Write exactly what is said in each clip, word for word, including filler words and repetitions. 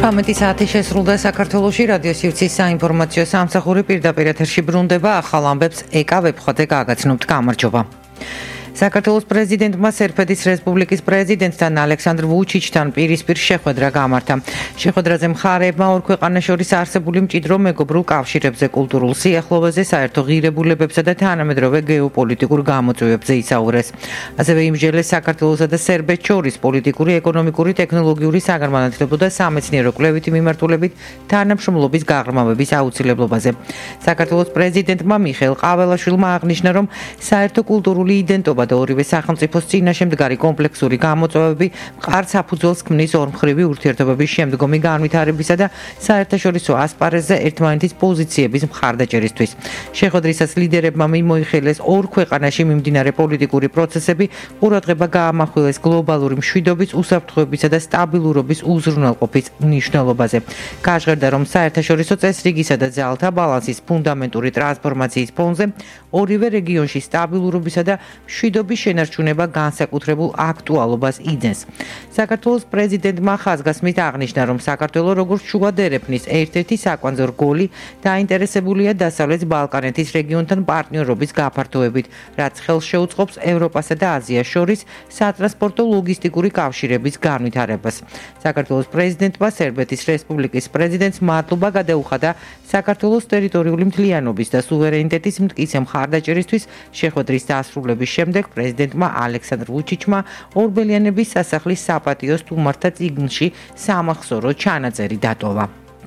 ოცდამეტი საათი შესრულდა საქართველოში რადიო სივრცის საინფორმაციო სამსახური პირდაპირ ეთერში ბრუნდება ახალ ამბებს ეკა ვებხვაძე გააგაცნობთ გამარჯობა. საქართველოს პრეზიდენტმა სერბეთის რესპუბლიკის პრეზიდენტთან ალექსანდრ ვუჩიჩთან პირისპირ შეხვედრა გამართა. შეხვედრაზე მხარეებმა ორ ქვეყანას შორის არსებული მჭიდრო მეგობრულ კავშირებზე, კულტურულ სიახლოვეზე, საერთო ღირებულებებსა და თანამედროვე გეოპოლიტიკურ გამოწვევებზე ისაუბრეს. ასევე იმსჯელეს საქართველოსა და სერბეთს შორის პოლიტიკური, ეკონომიკური, ტექნოლოგიური, საგანმანათლებლო და სამეცნიერო კვლევითი მიმართულებით თანამშრომლობის გაღრმავების აუცილებლობაზე. საქართველოს პრეზიდენტმა მიხეილ ყაველაშვილმა აღნიშნა, რომ საერთო კულტურული იდენტობა და ორივე სახელმწიფოს წინაშე მდგარი კომპლექსური გამოწვევები მყარ საფუძველს ქმნის ორმხრივი ურთიერთობების შემდგომი განვითარებისა და საერთაშორისო ასპარეზზე ერთმანეთის პოზიციების მხარდაჭერისთვის. შეხვედრისას ლიდერებმა მიმოიხილეს ორ ქვეყანაში მიმდინარე პოლიტიკური პროცესები, ყურადღება გაამახვილეს გლობალური მშვიდობის, უსაფრთხოებისა და სტაბილურობის უზრუნველყოფის მნიშვნელობაზე. გაჟღერდა, რომ საერთაშორისო წესრიგისა და ძალთა ბალანსის ფუნდამენტური ტრანსფორმაციის ფონზე ორივე რეგიონში სტაბილურობისა და მშვიდობის შენარჩუნება განსაკუთრებულ აქტუალობას იძენს. საქართველოს პრეზიდენტმა ხაზგასმით აღნიშნა, რომ საქართველო როგორც შუა დერეფნის ერთ-ერთი საკვანძო რგოლი დაინტერესებულია დასავლეთ ბალკანეთის რეგიონთან პარტნიორობის გაფართოებით, რაც ხელს შეუწყობს ევროპასა და აზიას შორის სატრანსპორტო ლოგისტიკური კავშირების განვითარებას. საქართველოს პრეზიდენტმა სერბეთის რესპუბლიკის პრეზიდენტს მადლობა გადაუხადა საქართველოს ტერიტორიული მთლიანობის და სუვერენიტეტის მტკიცე მხარდაჭერისთვის. შეხვედრის დასრულების შემდეგ პრეზიდენტმა ალექსანდრ ვუჩიჩმა ორბელიანების სასახლის საპატიო სტუმართა წიგნში სამახსოვრო ჩანაწერი დატოვა.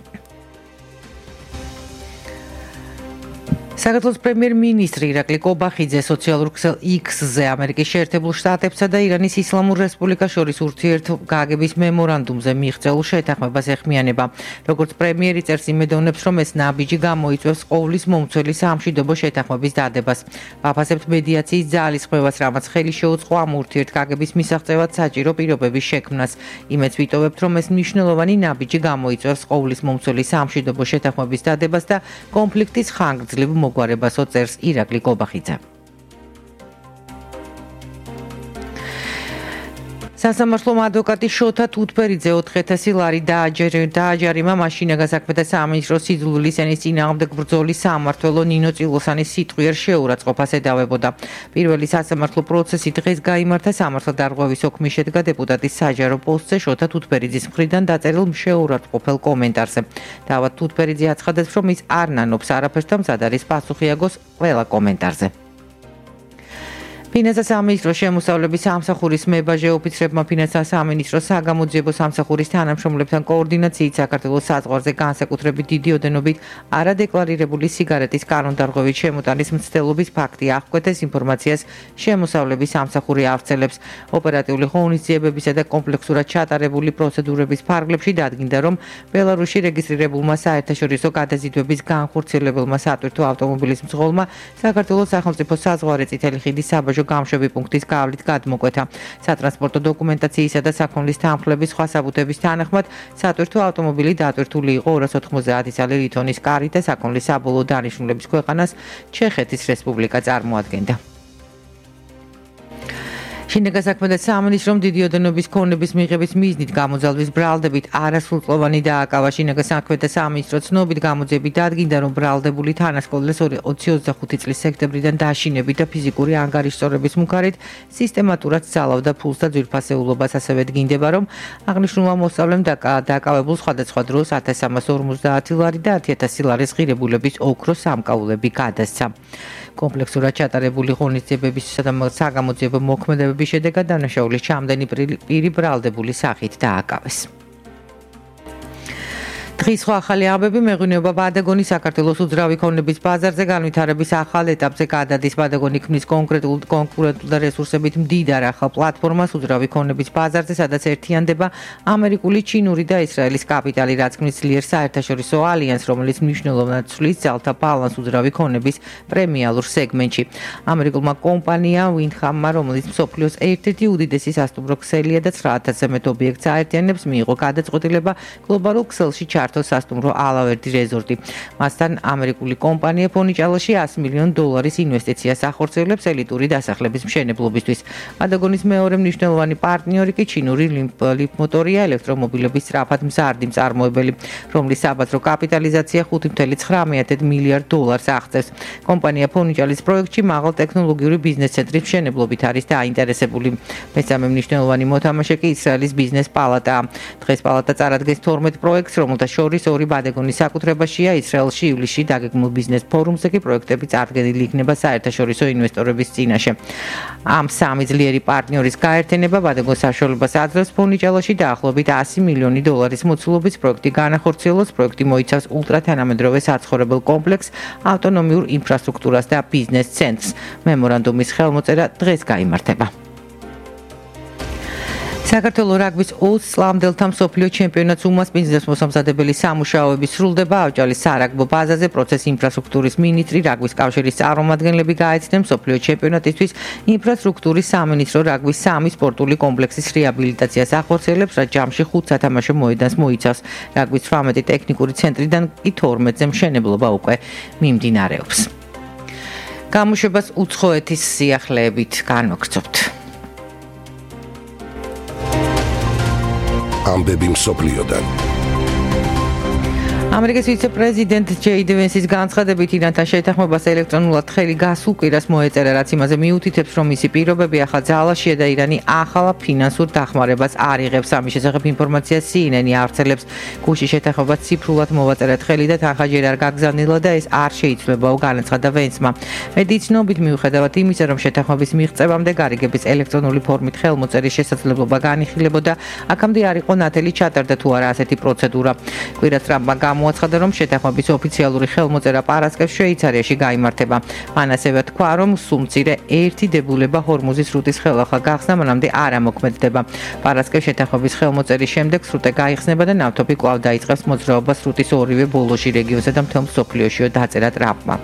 საქართველოს პრემიერ-მინისტრი ირაკლი კობახიძე სოციალურ ქსელ X-ზე ამერიკის შეერთებულ შტატებსა და ირანის ისლამურ რესპუბლიკას შორის ურთიერთგაგების მემორანდუმზე მიღწეულ შეთანხმებას ეხმიანება. როგორც პრემიერი წერს, იმედოვნებს, რომ ეს ნაბიჯი გამოიწვევს ყოვლის მომცველი სამშვიდობო შეთანხმების დადებას. ვაფასებთ მედიაციის ძალისხმევას, რამაც ხელი შეუწყო ამ ურთიერთგაგების მისაღწევად საჭირო პირობების შექმნას. იმედს ვიტოვებთ, რომ ეს მნიშვნელოვანი ნაბიჯი გამოიწვევს ყოვლის მომცველი სამშვიდობო შეთანხმების დადებას და კონფლიქტის ხანგრძლივ მოგვარებასო წერს ირაკლი კობახიძე. სასამართლომ ადვოკატი შოთა თუთბერიძე ოთხ ათასი ლარი დააჯერიმა მაშინაგან საქმეთა სამინისტროს სიძულვილის ენის წინააღმდეგ ბრძოლის სამმართველო ნინო წილოსანის სიტყვიერ შეურაცხყოფას ედავებოდა. პირველი სასამართლო პროცესი დღეს გაიმართა. სამართალდარღვევის ოქმი შედგა დეპუტატის საჯარო პოსტზე შოთა თუთბერიძის მხრიდან დაწერილ შეურაცხყოფელ კომენტარზე. დავით თუთბერიძე აცხადებს, რომ ის არ ნანობს არაფერს და მზად არის პასუხი აგოს ყველა კომენტარზე. ფინანსთა სამინისტროს შემოსავლების სამსახურის მებაჟე ოფიცრებმა ფინანსთა სამინისტროს საგამოძიებო სამსახურის თანამშრომლებთან კოორდინაციით საქართველოს საზღვარზე განსაკუთრებით დიდი ოდენობით არადეკლარირებული სიგარეტის კანონდარღვევით შემოტანის მცდელობის ფაქტი აღკვეთეს. ინფორმაციას შემოსავლების სამსახური ავრცელებს. ოპერატიული ღონისძიებებისა და კომპლექსურად ჩატარებული პროცედურების ფარგლებში დადგინდა, რომ ბელარუსში რეგისტრირებულმა საერთაშორისო გადაზიდვების განხორციელებელმა სატვირთო ავტომობილის მძღოლმა საქართველოს სახელმწიფო საზღვარი წითელი ხიდის საბაჟო გამშვები პუნქტის გავლით გადმოკვეთა. სატრანსპორტო დოკუმენტაციისა და საქონლის თანხლების სხვა საბუთების თანახმად სატვირთო ავტომობილი დატვირთული იყო ორას ოთხმოცდაათი წელი ლითონის კარით და საქონლის საბოლოო დანიშნულების ქვეყანას ჩეხეთის რესპუბლიკა წარმოადგენდა. შინაგან საქმეთა სამინისტრომ დიდი ოდენობის ქონების მიღების მიზნით გამოძალვის ბრალდებით არასრულწლოვანი დააკავა. შინაგან საქმეთა სამინისტრო ცნობით გამოძიებით დადგინდა, რომ ბრალდებული თანასკოლეს ოცი ოცდახუთი წლის სექტემბრიდან დაშინებით და ფიზიკური ანგარიშწორების მუქარით სისტემატურად ძალავდა ფულს და ძვირფასეულობას. ასევე დგინდება, რომ აღნიშნულმა მოსწავლემ დააკავებულ სხვადასხვა დროს ათას სამას ორმოცდაათი ლარი და ათი ათასი ლარის ღირებულების ოქროს სამკაულები გადასცა. კომპლექსურად ჩატარებული ღონისძიებებისა და საგამოძიებო მოქმედებების შედეგად დანაშაულის ჩამდენი პირი ბრალდებული სახით დააკავეს. დღის სხვა ახალი ამბები მეღვინეობა ბადაგონი საქართველოს უძრავი ქონების ბაზარზე განვითარების ახალ ეტაპზე გადადის. ბადაგონი ქმნის კონკრეტულ კონკურენტულ და რესურსებით მდიდარ ახალ პლატფორმას უძრავი ქონების ბაზარზე, სადაც ერთიანდება ამერიკული, ჩინური და ისრაელის კაპიტალი, რაც ქმნის ძლიერ საერთაშორისო ალიანსს, რომელიც მნიშვნელოვნად ცვლის ძალთა ბალანსს უძრავი ქონების პრემიალურ სეგმენტში. ამერიკულმა კომპანიამ Windhamma, რომელიც მსოფლიოს ერთ-ერთი უდიდესი სასტუმრო ქსელია და ცხრა ათასზე მეტ ობიექტს აერთიანებს, მიიღო გადაწყვეტილება გლობალურ ქსელში ჩართვა საფრთხო სასტუმრო ალავერდი რეზორტი. მასთან ამერიკული კომპანია ფონიჭალაში one hundred მილიონ დოლარის ინვესტიციას ახორციელებს ელიტური დასახლების მშენებლობისთვის. პატაგონის მეორე მნიშვნელოვანი პარტნიორი კი ჩინური ლიფმოტორია, ელექტრომობილების სწრაფად მზარდი მწარმოებელი, რომლის საბაზრო კაპიტალიზაცია five point nine მილიარდ დოლარს აღწევს. კომპანია ფონიჭალის პროექტში მაღალ ტექნოლოგიური ბიზნეს ცენტრის მშენებლობით არის დაინტერესებული. მესამე მნიშვნელოვანი მოთამაშე კი ისრაელის ბიზნეს პალატაა. დღეს პალატა წარადგენს twelve პროექტს, რომელთა შორის ორი პატაგონის საკუთრებაშია. ისრაელში ივლისში დაგეგმულ ბიზნეს ფორუმზე კი პროექტები წარდგენილი იქნება საერთაშორისო ინვესტორების წინაშე. ამ სამი ძლიერი პარტნიორის გაერთიანება პატაგონს საშუალებას აძლევს ფონიჭალაში დაახლოებით one hundred მილიონი დოლარის მოცულობის პროექტი განახორციელოს. პროექტი მოიცავს ულტრათანამედროვე საცხოვრებელ კომპლექსს, ავტონომიურ ინფრასტრუქტურას და ბიზნეს ცენტრს. მემორანდუმის ხელმოწერა დღეს გაიმართება. საქართველოს რაგბის ოცდაათი წლამდელთა მსოფლიო ჩემპიონატს უმასპინძლებს მოსამზადებელი სამუშაოები სრულდება. ავჭალის სარაგბო ბაზაზე პროცესი ინფრასტრუქტურის მინისტრი, რაგბის კავშირის წარმომადგენლები გაეცნენ მსოფლიო ჩემპიონატისთვის ინფრასტრუქტურის სამინისტრო რაგბის სამი სპორტული კომპლექსის რეაბილიტაციას ახორციელებს, რაც ჯამში ხუთ სათამაშო მოედანს მოიცავს. რაგბის თვრამეტი ტექნიკური ცენტრიდან კი თორმეტზე მშენებლობა უკვე მიმდინარეობს. გამოშვებას უცხოეთის სიახლეებით განვაგრძობთ. ამბები მსოფლიოდან. ამერიკის ვიცე-პრეზიდენტ ჯეი დი ვენსის განცხადებით ირანთან შეთანხმებას ელექტრონულად ხელი გასულკვირას მოეწერა, რაც იმაზე მიუთითებს, რომ მისი პირობები ახლა ძალაშია და ირანი ახალ ფინანსურ დახმარებას არ იღებს. ამის შესახებ ინფორმაციას სი εν ენი ავრცელებს. გუშინ შეთანხმებას ციფრულად მოვაწერეთ ხელი და თანხა ჯერ არ გაგზავნილა და ეს არ შეიძლებაო, განაცხადა ვენსმა. მედიის ცნობით, მიუხედავად იმისა, რომ შეთანხმების მიღწევამდე გარიგების ელექტრონული ფორმით ხელმოწერის შესაძლებლობა განიხილებოდა, აქამდე არ იყო ნათელი ჩატარდა თუ არა ასეთი პროცედურა. კვირას ტრამპმა მოაცხადა, რომ შეთანხმების ოფიციალური ხელმოწერა პარასკევს შვეიცარიაში გაიმართება. მან ასევე თქვა, რომ სულ მცირე ერთი დებულება ჰორმუზის სრუტის ხელახლა გახსნა მანამდე არ ამოქმედდება. პარასკევს შეთანხმების ხელმოწერის შემდეგ სრუტე გაიხსნება და ნავთობი კვლავ დაიწყებს მოძრაობას სრუტის ორივე ბოლოში რეგიონსა და მთელ მსოფლიოშიო, დაწერა ტრამპმა.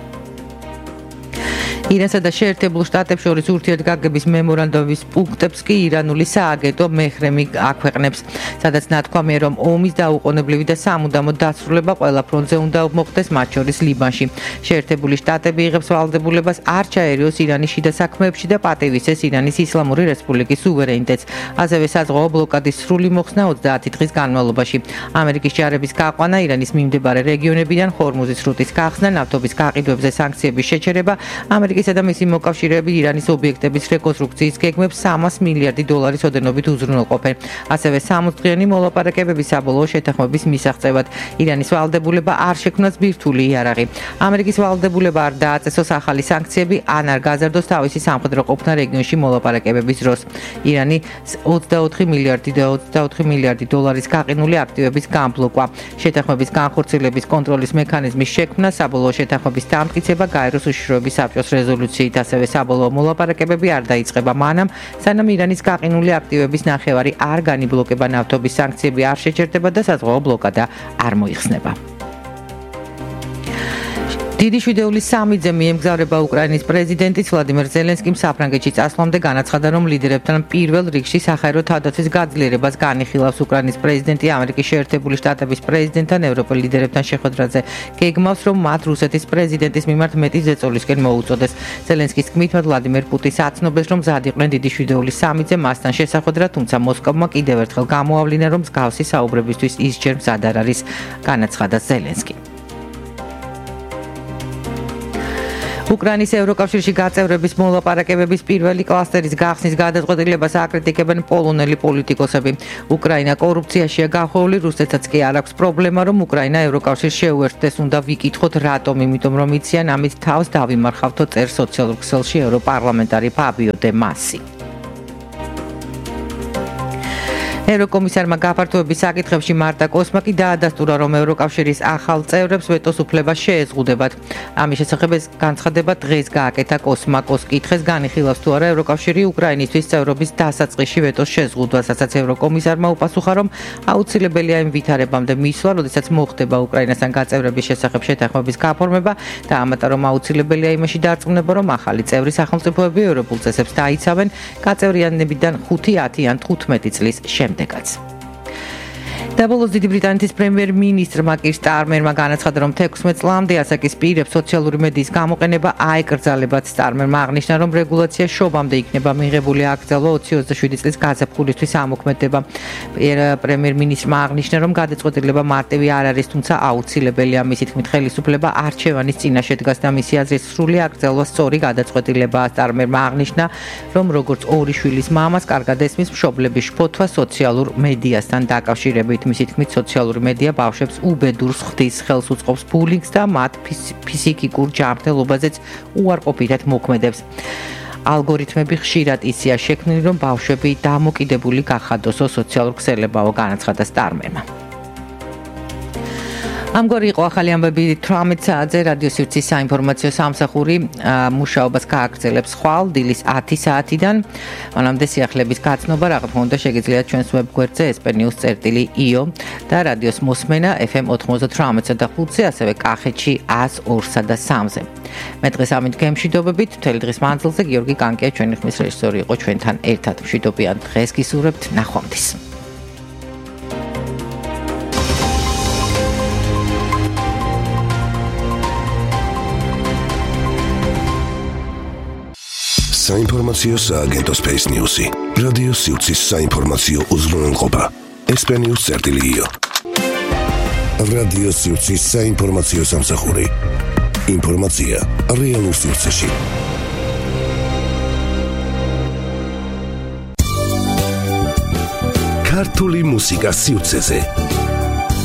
ირანსა და შეერთებულ შტატებს შორის ურთიერთგაგების მემორანდუმის პუნქტებს კი ირანული სააგენტო მეჰრემი აქვეყნებს, სადაც ნათქვამია, რომ ომის დაუყოვნებლივი და სამუდამო დასრულება ყველა ფრონტზე უნდა მოხდეს, მათ შორის ლიბანში. შეერთებული შტატები იღებს ვალდებულებას არ ჩაერიოს ირანის შიდა საქმეებში და პატივისცეს ირანის ისლამური რესპუბლიკის სუვერენიტეტს. ასევე საზღვაო ბლოკადის სრული მოხსნა ოცდაათი დღის განმავლობაში. ამერიკის ჯარების გაყვანა, ირანის მიმდებარე რეგიონებიდან ჰორმუზის სრუტის გახსნა, ნავთობის გაყიდვებზე სანქციების შეჩერება, ამერიკის და მისი მოკავშირეები ირანის ობიექტების რეკონსტრუქციის გეგმებს სამას მილიარდი დოლარის ოდენობით უზრუნველყოფენ. ასევე სამოცდღიანი მოლაპარაკებების საბოლოო შეთანხმების მისაღწევად ირანის ვალდებულება არ შექმნას ბირთვული იარაღი. ამერიკის ვალდებულება არ დააწესოს ახალი სანქციები, ან არ გაზარდოს თავისი სამხედრო ყოფნა რეგიონში მოლაპარაკებების დროს. ირანი ოცდაოთხი მილიარდი და ოცდაოთხი მილიარდი დოლარის გაყინული აქტივების გამბლოკვა. შეთანხმების განხორციელების კონტროლის მექანიზმის შექმნა, საბოლოო შეთანხმების დამტკიცება გაეროს უშიშროების საბჭოს რეზოლუციით, ასევე საბოლოო მოლაპარაკებები არ დაიწყება მანამ, სანამ ირანის გაყინული აქტივების ნახევარი არ განიბლოკება, ნავთობის სანქციები არ შეჩერდება და საზღვაო ბლოკადა არ მოიხსნება. დიდი შვიდეულის სამიძე მიემგზავრება უკრაინის პრეზიდენტის ვლადიმერ ზელენსკიმ საფრანგეთში წასვლამდე განაცხადა, რომ ლიდერებთან პირველ რიგში საჰაერო თავდაცვის გაძლიერებას განიხილავს. უკრაინის პრეზიდენტი ამერიკის შეერთებული შტატების პრეზიდენტთან ევროპელ ლიდერებთან შეხვედრაზე გეგმავს, რომ მათ რუსეთის პრეზიდენტის მიმართ მეტი ზეწოლისკენ მოუწოდეს. ზელენსკის თქმით, ვლადიმერ პუტინს აცნობეს, რომ მზად იყვნენ დიდი შვიდეულის სამიძე მასთან შესახვედრა, თუმცა მოსკოვმა კიდევ ერთხელ გამოავლინა, რომ მსგავსი საუბრებისთვის ის ჯერ მზად არ არის, განაცხადა ზელენსკი. უკრაინის ევროკავშირში გაწევრების მოლაპარაკებების პირველი კლასტერის გახსნის გადაწყვეტილებას აკრიტიკებენ პოლონელი პოლიტიკოსები. უკრაინა კორუფციაშია გახვეული, რუსეთსაც კი არ აქვს პრობლემა, რომ უკრაინა ევროკავშირს შეუერთდეს. უნდა ვიკითხოთ რატომ, იმიტომ რომ იციან ამით თავს დავიმარხავთო, წერს სოციალურ ქსელში ევროპარლამენტარი ფაბიო დე მასი. ევროკომისარმა გაფართოების საკითხებში მარტა კოსმა კი დაადასტურა, რომ ევროკავშირის ახალ წევრებს ვეტოს უფლება შეეზღუდებათ. ამის შესახებ განცხადება დღეს გააკეთა კოსმა. კოს კითხეს განიხილავს თუ არა ევროკავშირი უკრაინისთვის წევრობის დასაწყისში ვეტოს შეზღუდვას, რასაც ევროკომისარმა უპასუხა, რომ აუცილებელია იმ ვითარებამდე მისვლა, როდესაც მოხდება უკრაინასთან გაწევრების შესახებ შეთანხმების გაფორმება და ამატა, რომ აუცილებელია იმაში დარწმუნება, რომ ახალი წევრი სახელმწიფოები ევროპულ წესებს დაიცავენ გაწევრიანებიდან ხუთი, ათი ან თხუთმეტი წლის შემდეგ. დაბოლოს დიდი ბრიტანეთის პრემიერ-მინისტრმა კირ სტარმერმა განაცხადა, რომ თექვსმეტ წლამდე ასაკის პირებს სოციალური მედიის გამოყენება აეკრძალებათ. სტარმერმა აღნიშნა, რომ რეგულაცია შობამდე იქნება მიღებული აკრძალვა ოცი ოცდაშვიდი წლის გაზაფხულისთვის ამოქმედება. პრემიერ-მინისტრმა აღნიშნა, რომ გადაწყვეტილება მარტივი არ არის, თუმცა აუცილებელია. მისი თქმით, ხელისუფლება არჩევანის წინაშე დგას და მისი აზრით სრული აკრძალვა სწორი გადაწყვეტილებაა. სტარმერმა აღნიშნა, რომ როგორც ორი შვილის მამას კარგად ესმის მშობლების შფოთვა სოციალურ მედიასთან დაკავშირებით. მისი თქმით, სოციალური მედია ბავშვებს უბედურს ხდის, ხელს უწყობს ბულინგს და მათ ფიზიკურ ჯანმრთელობაზეც უარყოფითად მოქმედებს. ალგორითმები ხშირად ისეა შექმნილი, რომ ბავშვები დამოკიდებული გახადოსო სოციალურ ქსელებაო, განაცხადა სტარმერმა. ამგვარი იყო ახალი ამბები თვრამეტ საათზე რადიო სივრცის საინფორმაციო სამსახური მუშაობას გააგრძელებს ხვალ დილის ათი საათიდან. მანამდე სიახლეების გაცნობა რა თქმა უნდა შეგიძლიათ ჩვენს ვებგვერდზე ესპენიუს წერტილი io და რადიოს მოსმენა ეფ ემ ოთხმოცდათვრამეტსა და ხუთზე, ასევე კახეთში ას ორსა და სამზე. მე დღეს ამით გემშვიდობებით, მთელი დღის მანძილზე გიორგი კანკია ჩვენი ხმის რეჟისორი იყო ჩვენთან ერთად. მშვიდობიან დღეს გისურვებთ, ნახვამდის. საინფორმაციო სააგენტო Space News-ი. რადიო სივრცის საინფორმაციო უზრუნველყოფა. ესპენიუს წერტილი io. რადიო სივრცის საინფორმაციო სამსახური. ინფორმაცია რეალურ სივრცეში. ქართული მუსიკა სივრცეზე.